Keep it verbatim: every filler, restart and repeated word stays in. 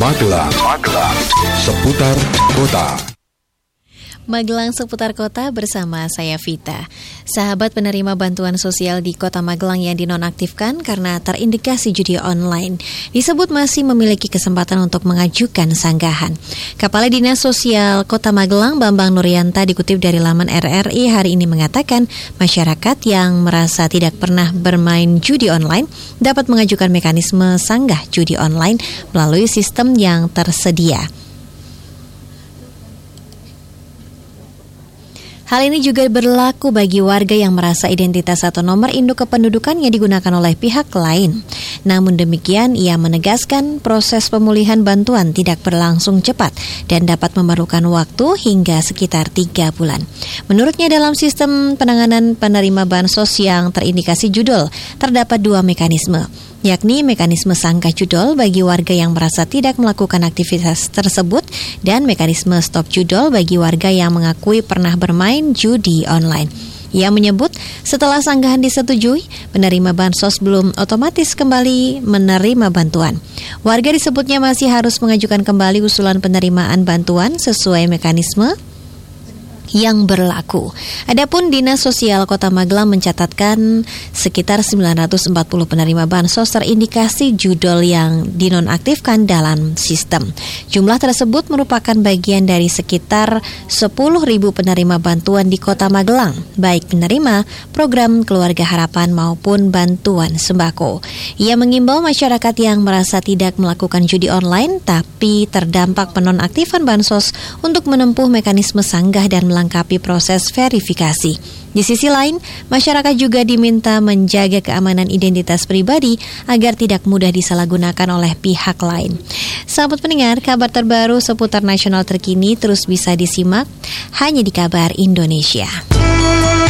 Magelang, Magelang, seputar kota. Magelang seputar kota bersama saya Vita. Sahabat penerima bantuan sosial di Kota Magelang yang dinonaktifkan karena terindikasi judi online disebut masih memiliki kesempatan untuk mengajukan sanggahan. Kepala Dinas Sosial Kota Magelang Bambang Nuryanta dikutip dari laman R R I hari ini mengatakan masyarakat yang merasa tidak pernah bermain judi online dapat mengajukan mekanisme sanggah judi online melalui sistem yang tersedia. Hal ini juga berlaku bagi warga yang merasa identitas atau nomor induk kependudukan yang digunakan oleh pihak lain. Namun demikian, ia menegaskan proses pemulihan bantuan tidak berlangsung cepat dan dapat memerlukan waktu hingga sekitar tiga bulan. Menurutnya dalam sistem penanganan penerima bansos yang terindikasi judul, terdapat dua mekanisme, yakni mekanisme sanggah judol bagi warga yang merasa tidak melakukan aktivitas tersebut dan mekanisme stop judol bagi warga yang mengakui pernah bermain judi online. Ia menyebut setelah sanggahan disetujui, penerima bansos belum otomatis kembali menerima bantuan. Warga disebutnya masih harus mengajukan kembali usulan penerimaan bantuan sesuai mekanisme yang berlaku. Adapun Dinas Sosial Kota Magelang mencatatkan sekitar sembilan ratus empat puluh penerima bansos terindikasi judol yang dinonaktifkan dalam sistem. Jumlah tersebut merupakan bagian dari sekitar sepuluh ribu penerima bantuan di Kota Magelang, baik penerima program Keluarga Harapan maupun bantuan sembako. Ia mengimbau masyarakat yang merasa tidak melakukan judi online tapi terdampak penonaktifan bansos untuk menempuh mekanisme sanggah dan melengkapi proses verifikasi. Di sisi lain, masyarakat juga diminta menjaga keamanan identitas pribadi agar tidak mudah disalahgunakan oleh pihak lain. Sahabat pendengar, kabar terbaru seputar nasional terkini terus bisa disimak hanya di Kabar Indonesia.